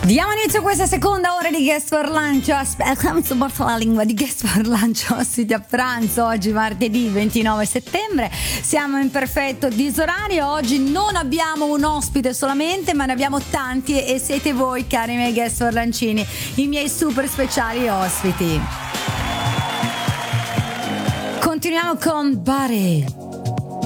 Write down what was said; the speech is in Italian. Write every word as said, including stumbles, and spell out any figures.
Diamo inizio a questa seconda ora di Guest for Lunch. Aspetta, mi sopporto la lingua di Guest for Lunch ospiti a pranzo. Oggi martedì ventinove settembre. Siamo in perfetto disorario. Oggi non abbiamo un ospite solamente, ma ne abbiamo tanti e siete voi, cari miei Guest for Luncini, i miei super speciali ospiti. Continuiamo con Buddy.